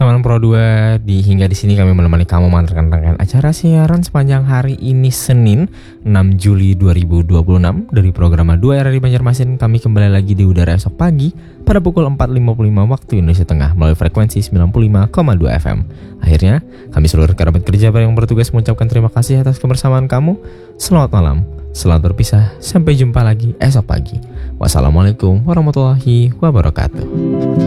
Teman Pro 2 hingga di sini kami menemani kamu mengantarkan rangkaian acara siaran sepanjang hari ini Senin 6 Juli 2026 dari program 2 RRI Banjarmasin. Kami kembali lagi di udara esok pagi pada pukul 4.55 waktu Indonesia Tengah melalui frekuensi 95,2 FM. Akhirnya kami seluruh kerabat kerja yang bertugas mengucapkan terima kasih atas kebersamaan kamu. Selamat malam, selamat berpisah, sampai jumpa lagi esok pagi. Wassalamualaikum warahmatullahi wabarakatuh.